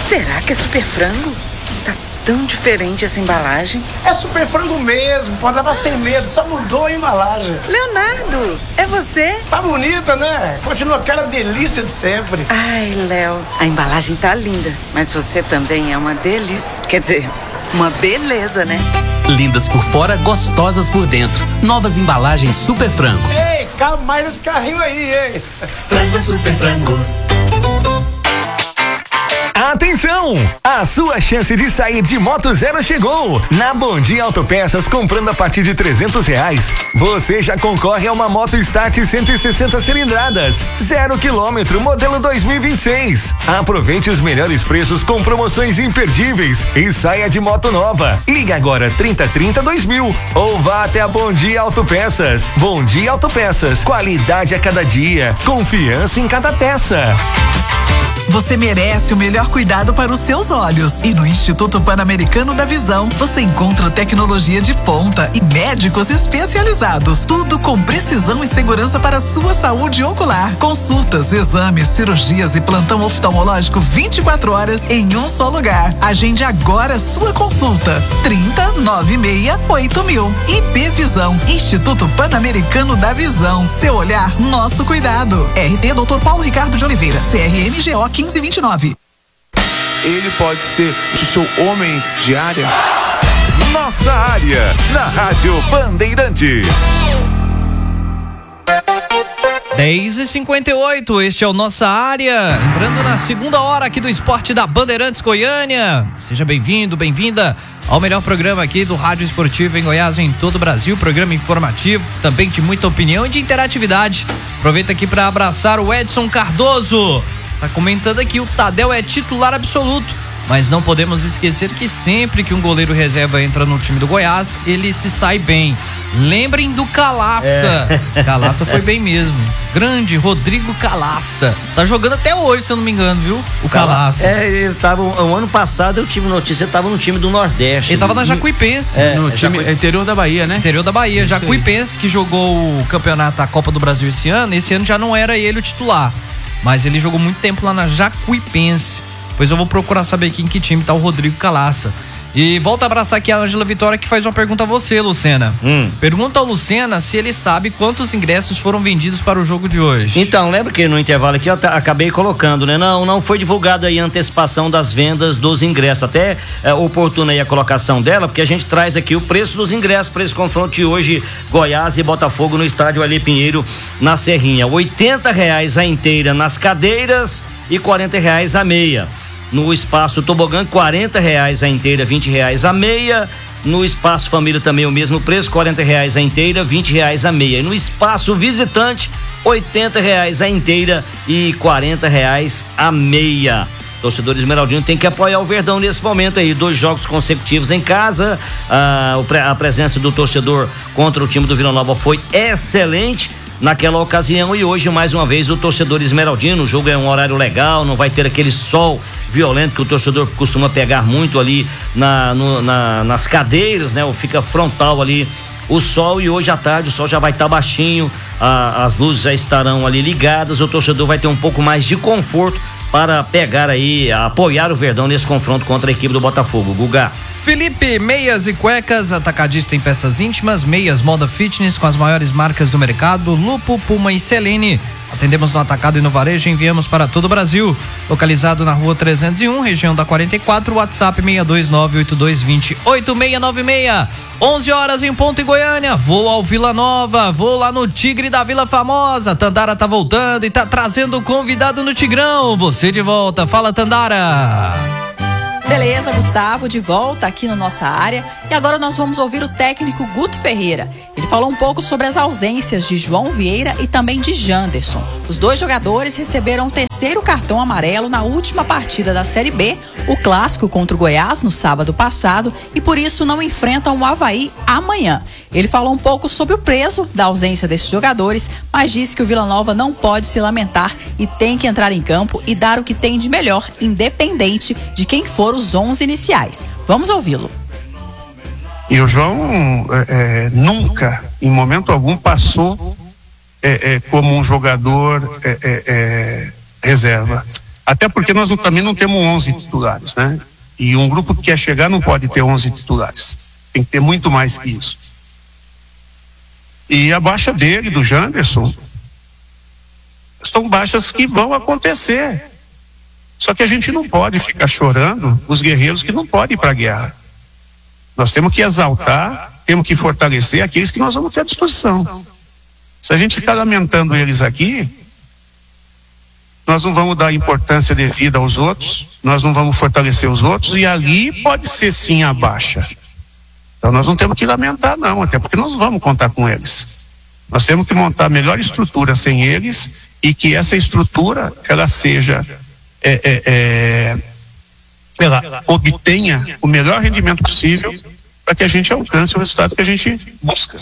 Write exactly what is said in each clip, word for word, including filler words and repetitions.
Será que é Super Frango? Tá tão diferente essa embalagem. É Super Frango mesmo, pode levar sem medo, só mudou a embalagem. Leonardo, é você? Tá bonita, né? Continua aquela delícia de sempre. Ai, Léo, a embalagem tá linda, mas você também é uma delícia. Quer dizer, uma beleza, né? Lindas por fora, gostosas por dentro. Novas embalagens Super Frango. Ei, cabe mais esse carrinho aí, hein? Frango Super Frango. Atenção! A sua chance de sair de Moto Zero chegou! Na Bom Dia Autopeças, comprando a partir de trezentos reais, você já concorre a uma Moto Start cento e sessenta cilindradas, zero quilômetro, modelo dois mil e vinte e seis. Aproveite os melhores preços com promoções imperdíveis e saia de moto nova. Liga agora trinta trinta dois mil ou vá até a Bom Dia Autopeças. Bom Dia Autopeças, qualidade a cada dia, confiança em cada peça. Você merece o melhor cuidado para os seus olhos. E no Instituto Pan-Americano da Visão, você encontra tecnologia de ponta e médicos especializados. Tudo com precisão e segurança para a sua saúde ocular. Consultas, exames, cirurgias e plantão oftalmológico vinte e quatro horas em um só lugar. Agende agora a sua consulta. trinta, noventa e seis, oito mil. I P Visão, Instituto Pan-Americano da Visão. Seu olhar, nosso cuidado. R T doutor Paulo Ricardo de Oliveira, C R M G O quinze vinte e nove. Ele pode ser o seu homem de área? Nossa área, na Rádio Bandeirantes. dez e cinquenta e oito, este é o Nossa Área, entrando na segunda hora aqui do Esporte da Bandeirantes Goiânia. Seja bem-vindo, bem-vinda ao melhor programa aqui do Rádio Esportivo em Goiás, em todo o Brasil. Programa informativo, também de muita opinião e de interatividade. Aproveita aqui para abraçar o Edson Cardoso. Tá comentando aqui, o Tadeu é titular absoluto, mas não podemos esquecer que sempre que um goleiro reserva entra no time do Goiás, ele se sai bem. Lembrem do Calaça. É. Calaça foi bem mesmo. Grande Rodrigo Calaça. Tá jogando até hoje, se eu não me engano, viu? O Calaça. É, ele tava, o ano passado eu tive notícia, ele tava no time do Nordeste. Ele tava na Jacuipense. É, no time Jacu... interior da Bahia, né? Interior da Bahia. Isso Jacuipense, aí. Que jogou o campeonato, a Copa do Brasil esse ano. Esse ano já não era ele o titular, mas ele jogou muito tempo lá na Jacuipense. Pois eu vou procurar saber aqui em que time tá o Rodrigo Calaça. E volta a abraçar aqui a Ângela Vitória, que faz uma pergunta a você, Lucena. Hum. Pergunta ao Lucena se ele sabe quantos ingressos foram vendidos para o jogo de hoje. Então, lembra que no intervalo aqui eu acabei colocando, né? Não, não foi divulgada aí a antecipação das vendas dos ingressos. Até é oportuna aí a colocação dela, porque a gente traz aqui o preço dos ingressos para esse confronto de hoje, Goiás e Botafogo no estádio Ali Pinheiro, na Serrinha. oitenta reais a inteira nas cadeiras e quarenta reais a meia. No espaço Tobogã, quarenta reais a inteira, vinte reais a meia. No espaço Família também o mesmo preço, quarenta reais a inteira, vinte reais a meia. E no espaço Visitante, oitenta reais a inteira e quarenta reais a meia. Torcedor esmeraldino tem que apoiar o Verdão nesse momento aí, dois jogos consecutivos em casa. Ah, a presença do torcedor contra o time do Vila Nova foi excelente naquela ocasião, e hoje mais uma vez o torcedor esmeraldino. O jogo é um horário legal, não vai ter aquele sol violento que o torcedor costuma pegar muito ali na, no, na, nas cadeiras, né? Ou fica frontal ali o sol, e hoje à tarde o sol já vai estar tá baixinho, a, as luzes já estarão ali ligadas, o torcedor vai ter um pouco mais de conforto para pegar aí, apoiar o Verdão nesse confronto contra a equipe do Botafogo. Guga. Felipe, meias e cuecas, atacadista em peças íntimas, meias moda fitness com as maiores marcas do mercado, Lupo, Puma e Selene. Atendemos no atacado e no varejo, enviamos para todo o Brasil. Localizado na rua trezentos e um, região da quarenta e quatro, WhatsApp seis dois nove oito dois dois zero oito seis nove seis. onze horas em ponto em Goiânia. Vou ao Vila Nova, vou lá no Tigre da Vila Famosa. Tandara tá voltando e tá trazendo o convidado no Tigrão. Você de volta, fala Tandara. Beleza, Gustavo, de volta aqui na nossa área. E agora nós vamos ouvir o técnico Guto Ferreira. Ele falou um pouco sobre as ausências de João Vieira e também de Janderson. Os dois jogadores receberam o terceiro cartão amarelo na última partida da Série B, o clássico contra o Goiás no sábado passado, e por isso não enfrentam o Avaí amanhã. Ele falou um pouco sobre o peso da ausência desses jogadores, mas disse que o Vila Nova não pode se lamentar e tem que entrar em campo e dar o que tem de melhor, independente de quem for os onze iniciais. Vamos ouvi-lo. E o João é, é, nunca, em momento algum, passou é, é, como um jogador é, é, é, reserva. Até porque nós não, também não temos onze titulares, né? E um grupo que quer chegar não pode ter onze titulares. Tem que ter muito mais que isso. E a baixa dele, do Janderson, são baixas que vão acontecer. Só que a gente não pode ficar chorando os guerreiros que não podem ir para a guerra. Nós temos que exaltar, temos que fortalecer aqueles que nós vamos ter à disposição. Se a gente ficar lamentando eles aqui, nós não vamos dar importância devida aos outros, nós não vamos fortalecer os outros, e ali pode ser sim a baixa. Então nós não temos que lamentar não, até porque nós não vamos contar com eles. Nós temos que montar a melhor estrutura sem eles, e que essa estrutura, ela seja, é, é, é, ela obtenha o melhor rendimento possível para que a gente alcance o resultado que a gente busca.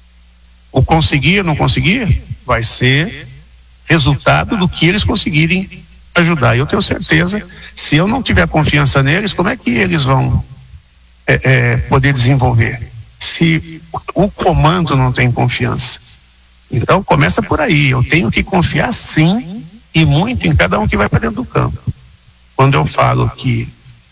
O conseguir ou não conseguir vai ser resultado do que eles conseguirem ajudar. E eu tenho certeza, se eu não tiver confiança neles, como é que eles vão é, é, poder desenvolver? Se o comando não tem confiança. Então começa por aí, eu tenho que confiar sim, e muito em cada um que vai para dentro do campo. Quando eu falo que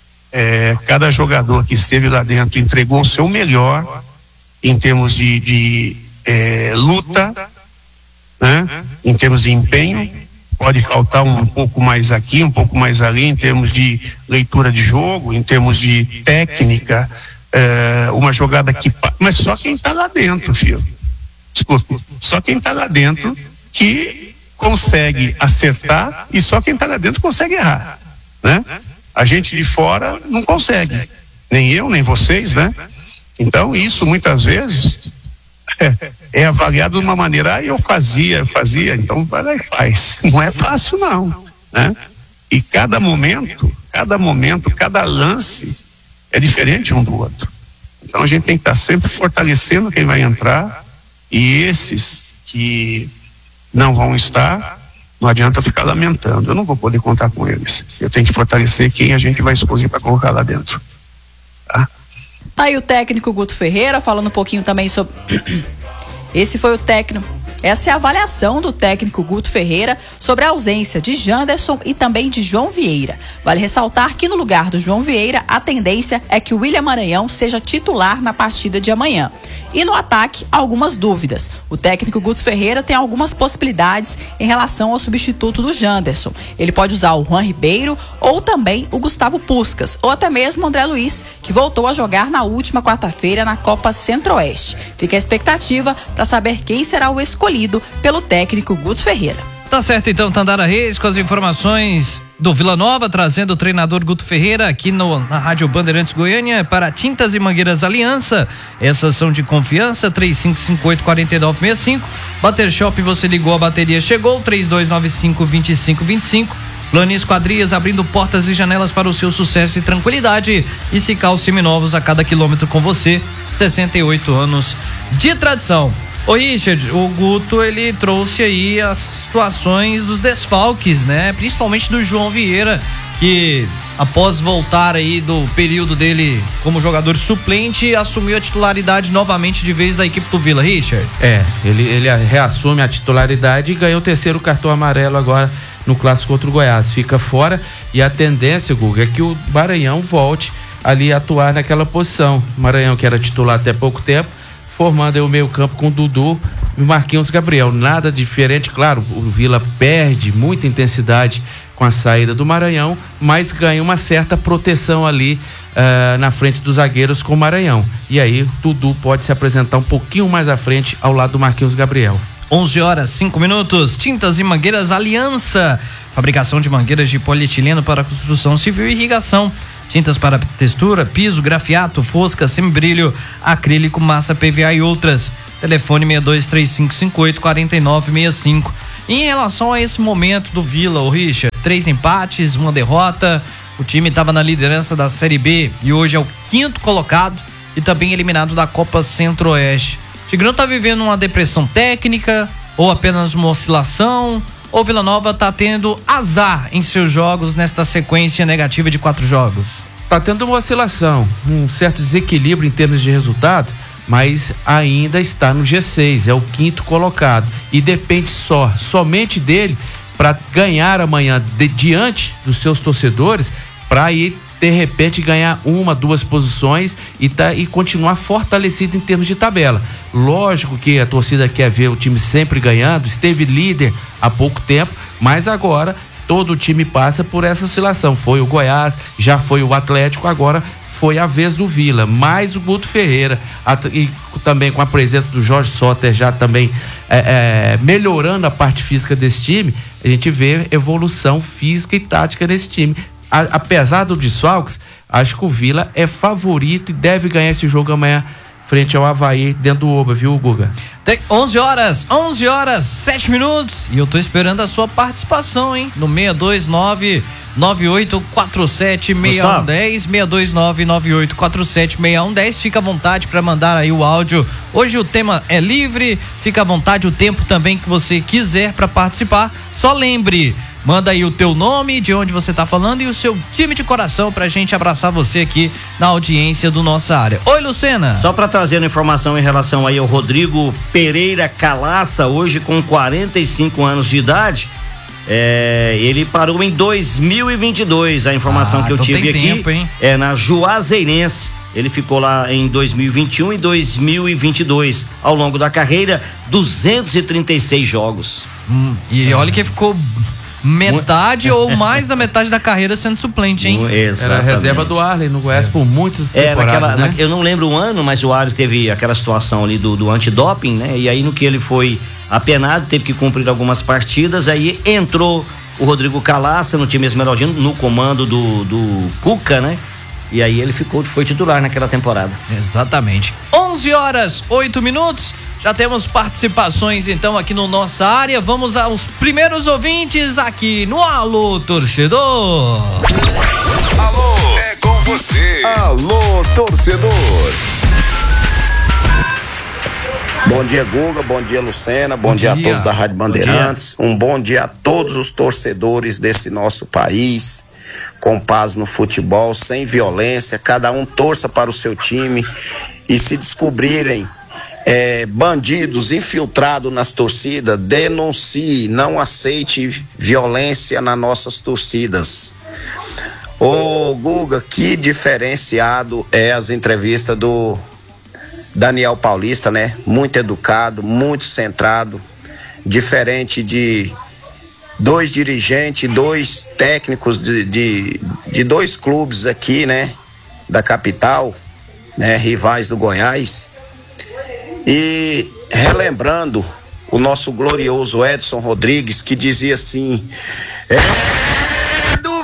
é, cada jogador que esteve lá dentro entregou o seu melhor em termos de, de é, luta, né? Em termos de empenho, pode faltar um, um pouco mais aqui, um pouco mais ali, em termos de leitura de jogo, em termos de técnica, é, uma jogada que... Mas só quem está lá dentro, filho. Desculpe, só quem está lá dentro que consegue acertar, e só quem está lá dentro consegue errar, né? A gente de fora não consegue, nem eu, nem vocês, né? Então isso muitas vezes é, é avaliado de uma maneira, ah, eu fazia, fazia, então vai lá e faz. Não é fácil não, né? E cada momento, cada momento, cada lance é diferente um do outro. Então a gente tem que estar sempre fortalecendo quem vai entrar, e esses que não vão estar, não adianta ficar lamentando. Eu não vou poder contar com eles. Eu tenho que fortalecer quem a gente vai escolher para colocar lá dentro. Tá? Tá aí o técnico Guto Ferreira falando um pouquinho também sobre... Esse foi o técnico... Essa é a avaliação do técnico Guto Ferreira sobre a ausência de Janderson e também de João Vieira. Vale ressaltar que no lugar do João Vieira, a tendência é que o William Maranhão seja titular na partida de amanhã. E no ataque, algumas dúvidas. O técnico Guto Ferreira tem algumas possibilidades em relação ao substituto do Janderson. Ele pode usar o Juan Ribeiro ou também o Gustavo Puskás, ou até mesmo o André Luiz, que voltou a jogar na última quarta-feira na Copa Centro-Oeste. Fica a expectativa para saber quem será o escolhido pelo técnico Guto Ferreira. Tá certo, então, Tandara Reis com as informações do Vila Nova, trazendo o treinador Guto Ferreira aqui no, na Rádio Bandeirantes Goiânia para Tintas e Mangueiras Aliança. Essas são de confiança, três cinco cinco oito, quatro nove seis cinco. Bater Shop, você ligou, a bateria chegou, três dois nove cinco, dois cinco dois cinco. Plano Esquadrias, abrindo portas e janelas para o seu sucesso e tranquilidade. E Cical Seminovos, a cada quilômetro com você, sessenta e oito anos de tradição. Ô Richard, o Guto, ele trouxe aí as situações dos desfalques, né? Principalmente do João Vieira, que após voltar aí do período dele como jogador suplente, assumiu a titularidade novamente de vez da equipe do Vila. Richard? É, ele, ele reassume a titularidade e ganhou o terceiro cartão amarelo agora no clássico contra o Goiás. Fica fora, e a tendência, Guga, é que o Maranhão volte ali a atuar naquela posição. O Maranhão, que era titular até pouco tempo, formando aí o meio campo com o Dudu e o Marquinhos Gabriel. Nada diferente, claro, o Vila perde muita intensidade com a saída do Maranhão, mas ganha uma certa proteção ali uh, na frente dos zagueiros com o Maranhão. E aí o Dudu pode se apresentar um pouquinho mais à frente ao lado do Marquinhos Gabriel. onze horas, cinco minutos. Tintas e Mangueiras Aliança. Fabricação de mangueiras de polietileno para construção civil e irrigação. Tintas para textura, piso, grafiato, fosca, semibrilho, acrílico, massa P V A e outras. Telefone seis dois três cinco cinco oito, quatro nove seis cinco. Em relação a esse momento do Vila, o Richard, três empates, uma derrota. O time estava na liderança da Série B e hoje é o quinto colocado e também eliminado da Copa Centro-Oeste. O Tigrão está vivendo uma depressão técnica ou apenas uma oscilação? Ou Vila Nova tá tendo azar em seus jogos nesta sequência negativa de quatro jogos? Tá tendo uma oscilação, um certo desequilíbrio em termos de resultado, mas ainda está no G seis, é o quinto colocado e depende só, somente dele para ganhar amanhã de, diante dos seus torcedores, para ir de repente ganhar uma, duas posições e, tá, e continuar fortalecido em termos de tabela. Lógico que a torcida quer ver o time sempre ganhando, esteve líder há pouco tempo, mas agora todo o time passa por essa oscilação. Foi o Goiás, já foi o Atlético, agora foi a vez do Vila, mais o Guto Ferreira, e também com a presença do Jorge Soter já também é, é, melhorando a parte física desse time, a gente vê evolução física e tática nesse time. A, apesar do desfalques, acho que o Vila é favorito e deve ganhar esse jogo amanhã frente ao Avaí dentro do Oba, viu, Guga? Tem onze horas, onze horas, sete minutos, e eu tô esperando a sua participação, hein? No seis dois nove, nove oito quatro sete, seis um um zero, seis dois nove, nove oito quatro sete, seis um um zero. Fica à vontade para mandar aí o áudio. Hoje o tema é livre, fica à vontade o tempo também que você quiser para participar. Só lembre, manda aí o teu nome, de onde você tá falando e o seu time de coração pra gente abraçar você aqui na audiência do Nossa Área. Oi, Lucena. Só pra trazer uma informação em relação aí ao Rodrigo Pereira Calaça, hoje com quarenta e cinco anos de idade, é, ele parou em dois mil e vinte e dois, a informação ah, que eu então tive aqui tempo, hein? É na Juazeirense. Ele ficou lá em dois mil e vinte e um e dois mil e vinte e dois. Ao longo da carreira, duzentos e trinta e seis jogos. Hum, e olha que ficou metade ou mais da metade da carreira sendo suplente, hein? Exatamente. Era a reserva do Arley no Goiás é. por muitas temporadas, é, naquela, né? na, eu não lembro o ano, mas o Arley teve aquela situação ali do, do antidoping, né? E aí no que ele foi apenado, teve que cumprir algumas partidas, aí entrou o Rodrigo Calaça no time esmeraldino, no comando do, do Cuca, né? E aí ele ficou, foi titular naquela temporada. Exatamente. onze horas, oito minutos. Já temos participações então aqui no Nossa Área. Vamos aos primeiros ouvintes aqui no Alô Torcedor. Alô, é com você. Alô Torcedor. Bom dia, Guga, bom dia, Lucena, bom, bom dia. dia a todos da Rádio Bandeirantes, um bom dia a todos os torcedores desse nosso país, com paz no futebol, sem violência, cada um torça para o seu time e se descobrirem é, bandidos infiltrados nas torcidas, denuncie, não aceite violência nas nossas torcidas. Ô Guga, que diferenciado é as entrevistas do Daniel Paulista, né? Muito educado, muito centrado, diferente de dois dirigentes, dois técnicos de, de, de dois clubes aqui, né? Da capital, né? Rivais do Goiás. E relembrando o nosso glorioso Edson Rodrigues, que dizia assim: é do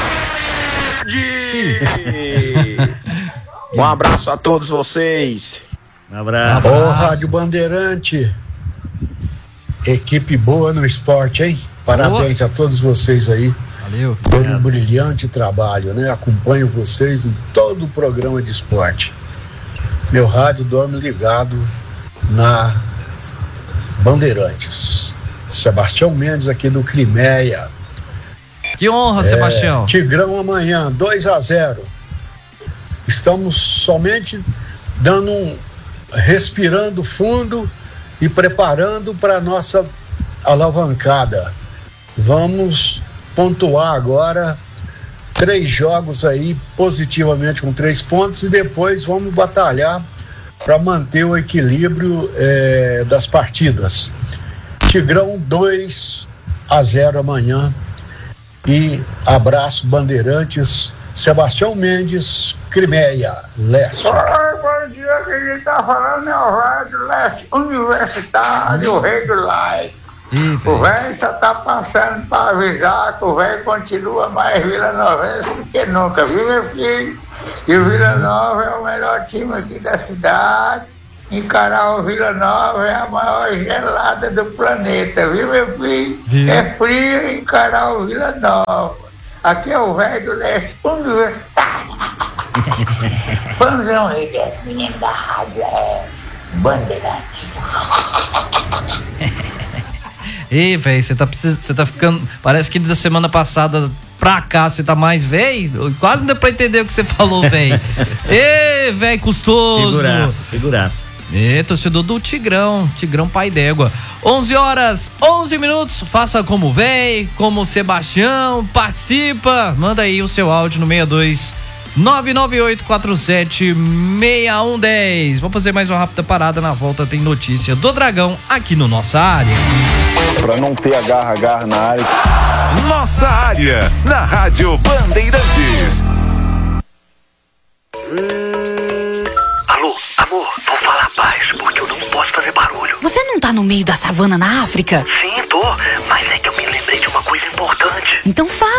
verde! Um abraço a todos vocês. Um abraço. Ô, Rádio Bandeirante, equipe boa no esporte, hein? Parabéns boa. a todos vocês aí. Valeu. Por um brilhante trabalho, né? Acompanho vocês em todo o programa de esporte. Meu rádio dorme ligado na Bandeirantes. Sebastião Mendes aqui do Crimeia. Que honra, é, Sebastião. Tigrão amanhã, dois a zero. Estamos somente dando um, respirando fundo e preparando para a nossa alavancada. Vamos pontuar agora três jogos aí positivamente com três pontos e depois vamos batalhar para manter o equilíbrio é, das partidas. Tigrão dois a zero amanhã. E abraço Bandeirantes, Sebastião Mendes, Crimeia, Leste. Oi, bom dia, que a gente tá falando é o Rádio Leste Universitário, o Rei do Like. Ih, o velho só tá passando para avisar que o velho continua mais Vila Novense do que nunca, viu, meu filho? E o Vila Nova é o melhor time aqui da cidade. Encarar o Vila Nova é a maior gelada do planeta, viu, meu filho? Viu? É frio encarar o Vila Nova. Aqui é o velho do Leste Universitário. Panzão aí desse menino da rádio é Bandeirantes. Ei, velho, você tá precisando, você tá ficando, parece que da semana passada pra cá você tá mais velho, quase não deu pra entender o que você falou, velho. Ei, velho custoso. Figuraça, figuraça. É, torcedor do Tigrão, Tigrão Pai d'Égua. onze horas, onze minutos, faça como vem, como o Sebastião, participa, manda aí o seu áudio no seis dois nove nove oito quatro sete seis um um zero. Vamos fazer mais uma rápida parada, na volta tem notícia do Dragão aqui no Nossa Área. Pra não ter agarra-agarra na área. Nossa Área, na Rádio Bandeirantes. Alô, amor, vamos falar baixo, porque eu não posso fazer barulho. Você não tá no meio da savana na África? Sim, tô, mas é que eu me lembrei de uma coisa importante. Então fala.